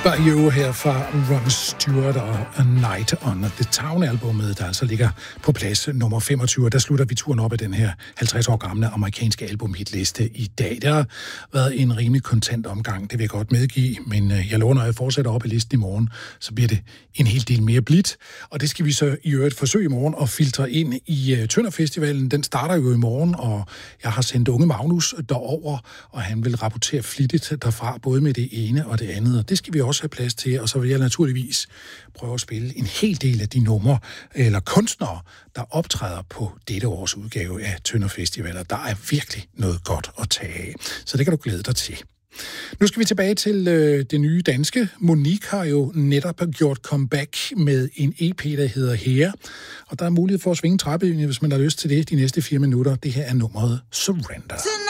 By You her fra Ron Stewart og A Night on the Town-albummet, der altså ligger på plads nummer 25. Der slutter vi turen op af den her 50 år gamle amerikanske albumhitliste i dag. Det har været en rimelig kontant omgang, det vil jeg godt medgive, men jeg lover, når jeg fortsætter op i listen i morgen, så bliver det en hel del mere blidt. Og det skal vi så i øvrigt forsøge i morgen at filtre ind i Tønder Festivalen. Den starter jo i morgen, og jeg har sendt unge Magnus derover, og han vil rapportere flittigt derfra, både med det ene og det andet. Og det skal vi også have plads til, og så vil jeg naturligvis prøve at spille en hel del af de numre eller kunstnere, der optræder på dette års udgave af Tønder Festivaler. Der er virkelig noget godt at tage af, så det kan du glæde dig til. Nu skal vi tilbage til det nye danske. Monique har jo netop gjort comeback med en EP, der hedder Her, og der er mulighed for at svinge træbøgene, hvis man har lyst til det de næste 4 minutter. Det her er nummeret Surrender.